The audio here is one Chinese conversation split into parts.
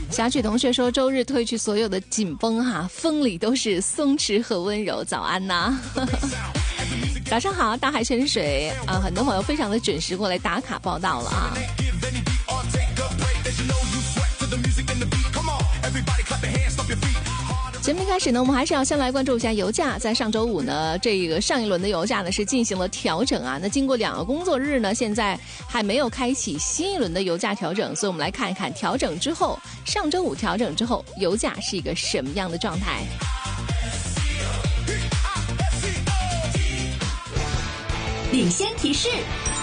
小曲同学说，周日褪去所有的紧绷哈，风里都是松弛和温柔。早安呐，早上好，大海泉水啊，很多朋友非常的准时过来打卡报道了啊。节目开始呢，我们还是要先来关注一下油价。在上周五呢，这个上一轮的油价呢是进行了调整啊。那经过2个工作日呢，现在还没有开启新一轮的油价调整，所以我们来看一看调整之后，上周五调整之后，油价是一个什么样的状态。 领先提示。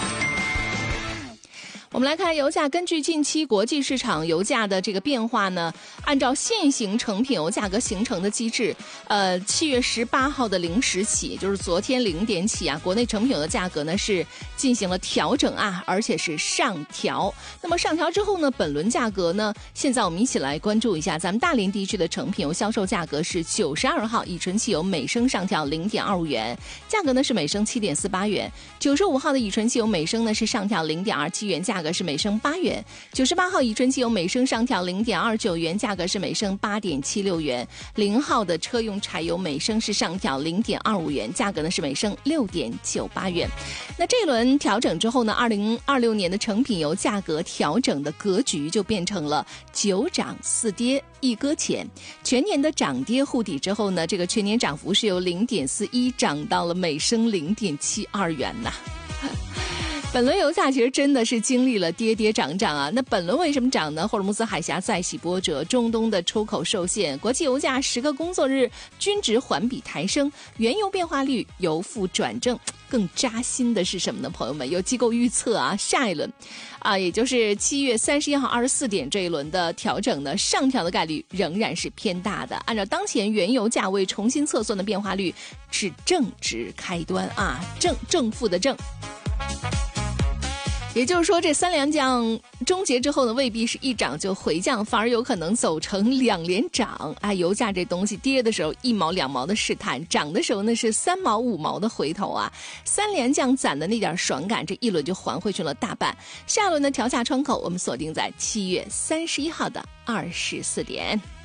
我们来看油价，根据近期国际市场油价的这个变化呢，按照现行成品油价格形成的机制，7月18号的0时起，就是昨天0点起啊，国内成品油的价格呢是进行了调整啊，而且是上调。那么上调之后呢，本轮价格呢，现在我们一起来关注一下，咱们大连地区的成品油销售价格是92号乙醇汽油每升上调0.25元，价格呢是每升7.48元。95号的乙醇汽油每升呢是上调0.27元，价格是每升8元。98号乙醇汽油每升上调0.29元，价格是每升8.76元。0号的车用柴油每升是上调0.25元，价格呢是每升6.98元。那这轮调整之后呢，2026年的成品油价格调整的格局就变成了9涨4跌1搁浅。全年的涨跌互抵之后呢，这个全年涨幅是由0.41涨到了每升0.72元呐。本轮油价其实真的是经历了跌跌涨涨啊。那本轮为什么涨呢？霍尔木兹海峡再起波折，中东的出口受限，国际油价10个工作日均值环比抬升，原油变化率由负转正。更扎心的是什么呢？朋友们，有机构预测啊，下一轮也就是7月31号24点这一轮的调整呢，上调的概率仍然是偏大的。按照当前原油价位重新测算的变化率是正值开端啊，正负的正。也就是说，这3连降终结之后呢，未必是一涨就回降，反而有可能走成2连涨。油价这东西跌的时候1毛2毛的试探，涨的时候呢是3毛5毛的回头啊。3连降攒的那点爽感，这一轮就还回去了大半。下轮的调价窗口，我们锁定在7月31号的24点。